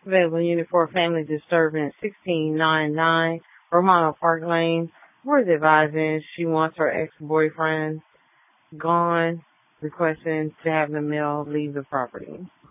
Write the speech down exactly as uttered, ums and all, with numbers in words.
Available unit for family disturbance sixteen ninety-nine Romano Park Lane. Where is advising she wants her ex-boyfriend gone, requesting to have the male leave the property.